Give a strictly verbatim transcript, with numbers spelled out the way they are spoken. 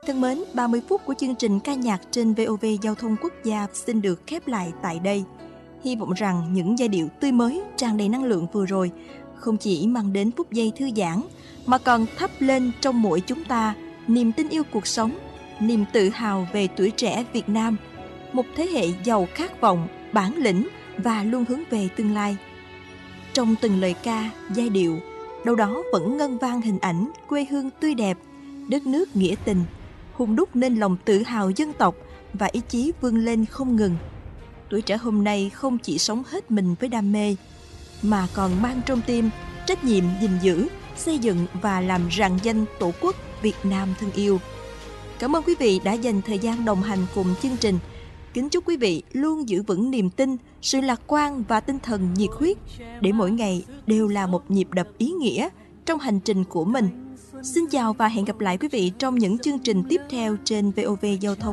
Thân mến, ba mươi phút của chương trình ca nhạc trên vê o vê Giao thông Quốc gia xin được khép lại tại đây. Hy vọng rằng những giai điệu tươi mới, tràn đầy năng lượng vừa rồi không chỉ mang đến phút giây thư giãn, mà còn thắp lên trong mỗi chúng ta niềm tin yêu cuộc sống, niềm tự hào về tuổi trẻ Việt Nam, một thế hệ giàu khát vọng, bản lĩnh và luôn hướng về tương lai. Trong từng lời ca, giai điệu, đâu đó vẫn ngân vang hình ảnh quê hương tươi đẹp, đất nước nghĩa tình, hun đúc nên lòng tự hào dân tộc và ý chí vươn lên không ngừng. Tuổi trẻ hôm nay không chỉ sống hết mình với đam mê, mà còn mang trong tim trách nhiệm gìn giữ, xây dựng và làm rạng danh Tổ quốc Việt Nam thân yêu. Cảm ơn quý vị đã dành thời gian đồng hành cùng chương trình. Kính chúc quý vị luôn giữ vững niềm tin, sự lạc quan và tinh thần nhiệt huyết để mỗi ngày đều là một nhịp đập ý nghĩa trong hành trình của mình. Xin chào và hẹn gặp lại quý vị trong những chương trình tiếp theo trên vê o vê Giao thông.